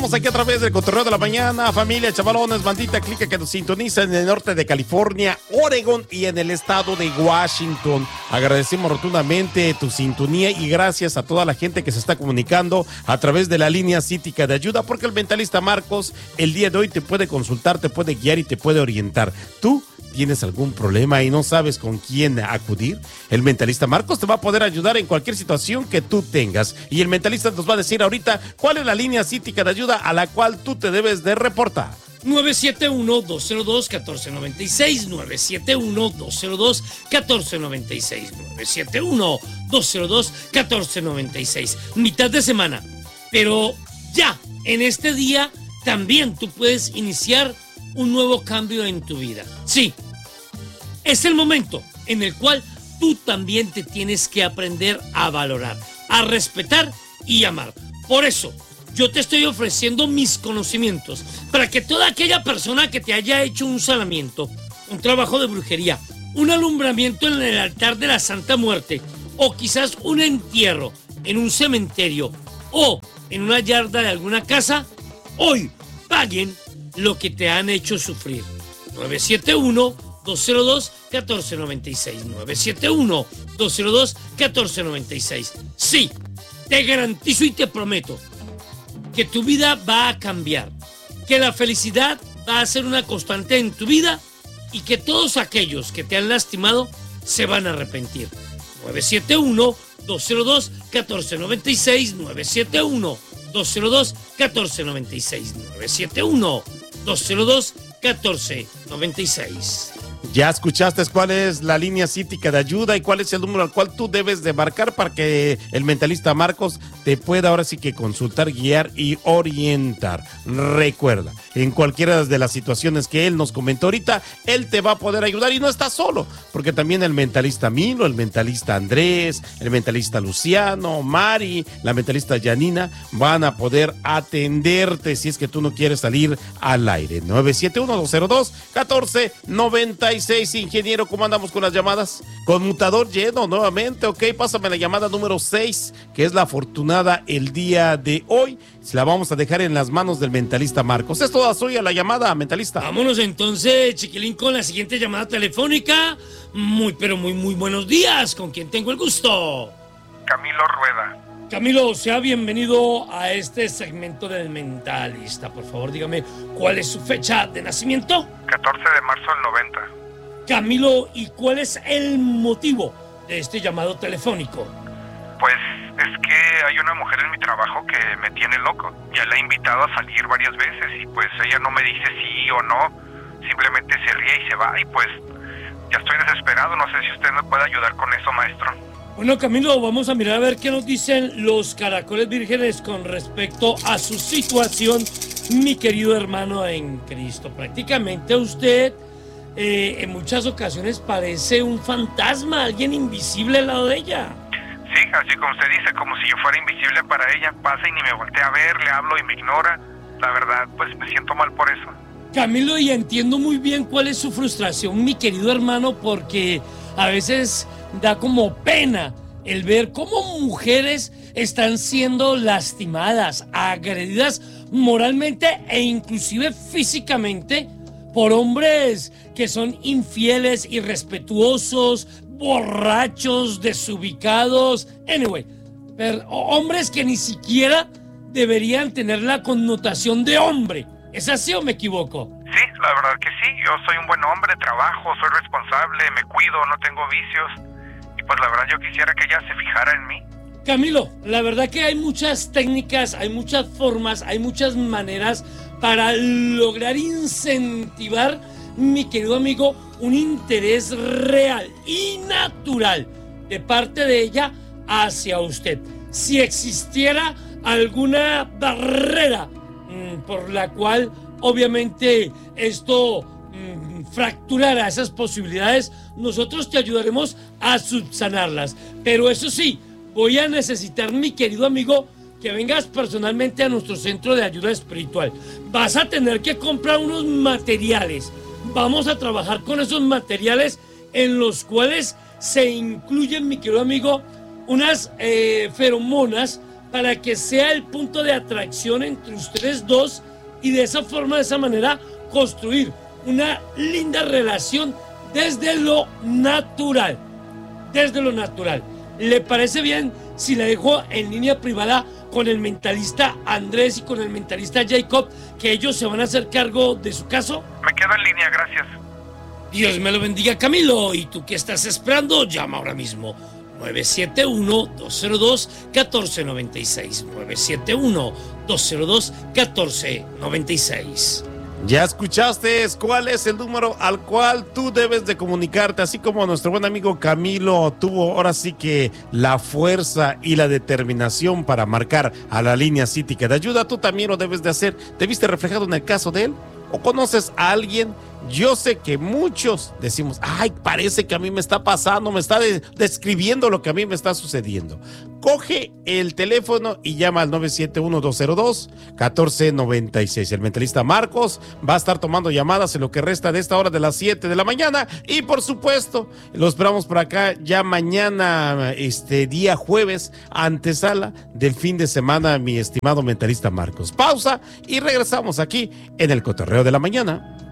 Estamos aquí a través del Cotorreo de la Mañana, familia, chavalones, bandita, clica que nos sintoniza en el norte de California, Oregon y en el estado de Washington. Agradecemos rotundamente tu sintonía y gracias a toda la gente que se está comunicando a través de la línea cítica de ayuda, porque el mentalista Marcos el día de hoy te puede consultar, te puede guiar y te puede orientar. ¿Tú tienes algún problema y no sabes con quién acudir? El mentalista Marcos te va a poder ayudar en cualquier situación que tú tengas. Y el mentalista nos va a decir ahorita cuál es la línea cítica de ayuda a la cual tú te debes de reportar. 971-202-1496, 971-202-1496, 971-202-1496. Mitad de semana, pero ya, en este día también tú puedes iniciar un nuevo cambio en tu vida. Sí, es el momento en el cual tú también te tienes que aprender a valorar, a respetar y amar. Por eso, yo te estoy ofreciendo mis conocimientos para que toda aquella persona que te haya hecho un salamiento, un trabajo de brujería, un alumbramiento en el altar de la Santa Muerte, o quizás un entierro en un cementerio o en una yarda de alguna casa, hoy paguen lo que te han hecho sufrir. 971-202-1496, 971-202-1496. Sí, te garantizo y te prometo que tu vida va a cambiar, que la felicidad va a ser una constante en tu vida y que todos aquellos que te han lastimado se van a arrepentir. 971-202-1496, 971-202-1496, 971-202-1496. Ya escuchaste cuál es la línea cítica de ayuda y cuál es el número al cual tú debes de marcar para que el mentalista Marcos te pueda ahora sí que consultar, guiar y orientar. Recuerda, en cualquiera de las situaciones que él nos comentó ahorita, él te va a poder ayudar y no estás solo, porque también el mentalista Milo, el mentalista Andrés, el mentalista Luciano, Mari, la mentalista Janina van a poder atenderte si es que tú no quieres salir al aire. 971-202-1496. Ingeniero, ¿cómo andamos con las llamadas? Conmutador lleno nuevamente, ok, pásame la llamada número 6, que es la afortunada el día de hoy. Se la vamos a dejar en las manos del mentalista Marcos. Es toda suya la llamada, mentalista. Vámonos entonces, chiquilín, con la siguiente llamada telefónica. Muy buenos días. ¿Con quién tengo el gusto? Camilo Rueda. Camilo, sea bienvenido a este segmento del mentalista. Por favor, dígame, ¿cuál es su fecha de nacimiento? 14 de marzo del 90. Camilo, ¿y cuál es el motivo de este llamado telefónico? Pues es que hay una mujer en mi trabajo que me tiene loco. Ya la he invitado a salir varias veces y pues ella no me dice sí o no. Simplemente se ríe y se va y pues ya estoy desesperado. No sé si usted me puede ayudar con eso, maestro. Bueno, Camilo, vamos a mirar a ver qué nos dicen los caracoles vírgenes con respecto a su situación, mi querido hermano en Cristo. Prácticamente usted en muchas ocasiones parece un fantasma, alguien invisible al lado de ella. Sí, así como usted dice, como si yo fuera invisible para ella. Pasa y ni me voltea a ver, le hablo y me ignora. La verdad, pues me siento mal por eso. Camilo, y entiendo muy bien cuál es su frustración, mi querido hermano, porque a veces da como pena el ver cómo mujeres están siendo lastimadas, agredidas moralmente e inclusive físicamente por hombres que son infieles, irrespetuosos, borrachos, desubicados, anyway, pero hombres que ni siquiera deberían tener la connotación de hombre. ¿Es así o me equivoco? Sí, la verdad que sí. Yo soy un buen hombre, trabajo, soy responsable, me cuido, no tengo vicios. Y pues la verdad yo quisiera que ella se fijara en mí. Camilo, la verdad que hay muchas técnicas, hay muchas formas, hay muchas maneras para lograr incentivar, mi querido amigo, un interés real y natural de parte de ella hacia usted. Si existiera alguna barrera por la cual obviamente esto fracturara esas posibilidades, nosotros te ayudaremos a subsanarlas. Pero eso sí, voy a necesitar, mi querido amigo, que vengas personalmente a nuestro centro de ayuda espiritual. Vas a tener que comprar unos materiales. Vamos a trabajar con esos materiales en los cuales se incluyen, mi querido amigo, unas feromonas para que sea el punto de atracción entre ustedes dos y de esa forma, de esa manera, construir una linda relación desde lo natural. Desde lo natural. ¿Le parece bien si la dejo en línea privada con el mentalista Andrés y con el mentalista Jacob, que ellos se van a hacer cargo de su caso? Me quedo en línea, gracias. Dios me lo bendiga, Camilo. ¿Y tú qué estás esperando? Llama ahora mismo. 971-202-1496. 971-202-1496. Ya escuchaste cuál es el número al cual tú debes de comunicarte, así como nuestro buen amigo Camilo tuvo ahora sí que la fuerza y la determinación para marcar a la línea Cítica de ayuda. Tú también lo debes de hacer. ¿Te viste reflejado en el caso de él? ¿O conoces a alguien? Yo sé que muchos decimos, ay, parece que a mí me está pasando, me está describiendo lo que a mí me está sucediendo. Coge el teléfono y llama al 971-202-1496. El mentalista Marcos va a estar tomando llamadas en lo que resta de esta hora de las 7 de la mañana. Y por supuesto, lo esperamos por acá ya mañana, día jueves, antesala del fin de semana, mi estimado mentalista Marcos. Pausa y regresamos aquí en el Cotorreo de la Mañana.